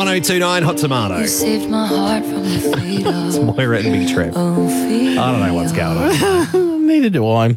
1029 Hot Tomato. You saved my heart from the fate It's of Moira and Big Trev. I don't know what's going on. Neither do I.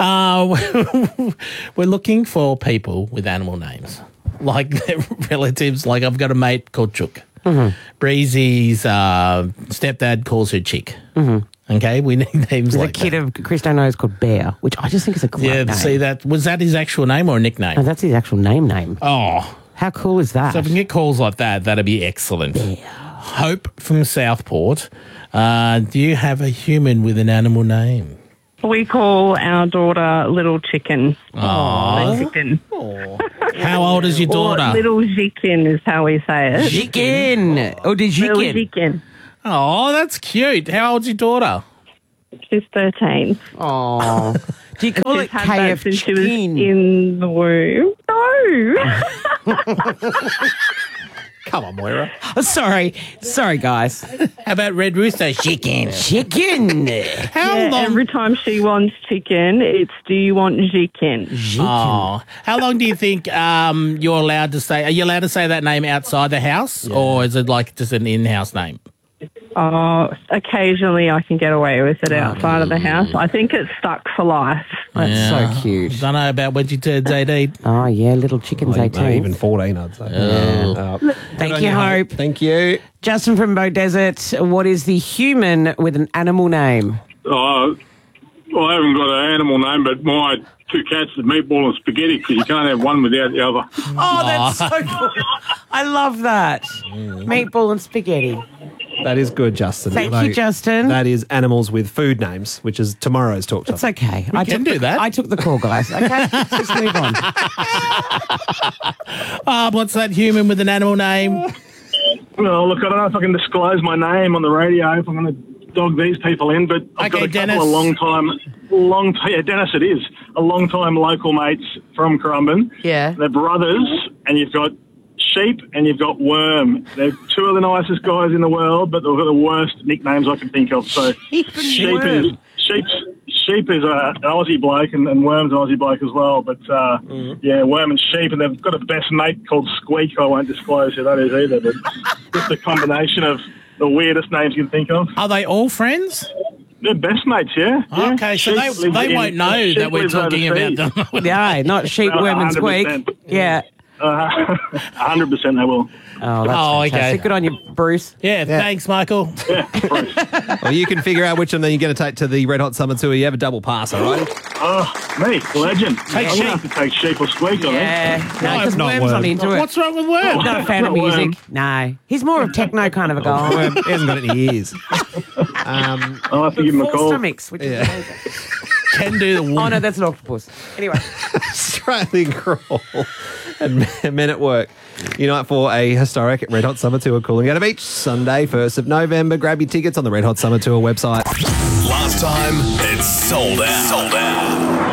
We're looking for people with animal names, like their relatives. Like I've got a mate called Chook. Breezy's stepdad calls her Chick. Okay, we need names There's Oh, like a kid that. of Christo knows called Bear, which I just think is a great Yeah, name. see that? Was that his actual name or a nickname? No, that's his actual name. Oh, How cool is that? so if we can get calls like that, that'd be excellent. Hope from Southport. Do you have a human with an animal name? We call our daughter Little Chicken. Aww. The chicken. How old is your Or daughter? Little Zikin is how we say it. Chicken. Or did Little Chicken? Zikin. Oh, that's cute. How old's your daughter? She's 13. Oh. Do you call it She's had that KF since she was Chicken? in the womb. No. Come on, Moira. Oh, sorry, guys. How about Red Rooster? Chicken. Chicken. How Yeah, long? every time she wants chicken, it's do you want Zikin? Oh, how long do you think you're allowed to say? Are you allowed to say that name outside the house, or is it like just an in-house name? Occasionally I can get away with it outside of the house. I think it's stuck for life. That's so cute. Don't know about when she turns 18. Oh, yeah, little chicken's No, 18. even 14, I'd say. Thank you, Hope. Thank you. Justin from Bow Desert, what is the human with an animal name? Well, I haven't got an animal name, but my two cats are Meatball and Spaghetti because you can't have one without the other. Oh, that's so cool. I love that. Meatball and spaghetti. That is good, Justin. Thank Although you, Justin. That is animals with food names, which is tomorrow's talk It's topic. okay. I can took do that. I took the call, guys. Okay, let's just move on. What's that human with an animal name? Well, look, I don't know if I can disclose my name on the radio if I'm going to dog these people in, but I've Okay, got a Dennis. couple of Dennis it is, a long-time local mates from Currumbin. Yeah. They're brothers, and you've got Sheep and you've got Worm. They're two of the nicest guys in the world, but they've got the worst nicknames I can think of. So Sheep is an Aussie bloke and Worm's an Aussie bloke as well. But yeah, Worm and Sheep, and they've got a best mate called Squeak. I won't disclose who that is either, but just a combination of the weirdest names you can think of. Are they all friends? They're best mates, yeah. Okay, so Sheep they lives won't know Sheep that we're lives talking about overseas. them. Yeah, not sheep, No, worm, and squeak. 100%. Yeah. 100% they will. Oh, that's Oh, okay. fantastic. Good on you, Bruce. Yeah, thanks, Michael. Yeah, Bruce. Well, you can figure out which one then you're going to take to the Red Hot Summer Tour. You have a double pass, all right? Oh, me, legend. Take I'm Sheep. going to have to take Sheep or Squeak, I think. Yeah. No, because not Worm's Worm. not into it. What's wrong with Worm? He's not a fan of Not Worm. music. No. He's more of techno kind of a guy. He hasn't got any ears. I'll have to give him a Four call. stomachs, which is amazing. Can do the Oh, one. no, that's an octopus. Anyway. Australian Crawl and Men at Work unite for a historic Red Hot Summer Tour Coolangatta Beach, Sunday, 1st of November. Grab your tickets on the Red Hot Summer Tour website. Last time, it's sold out.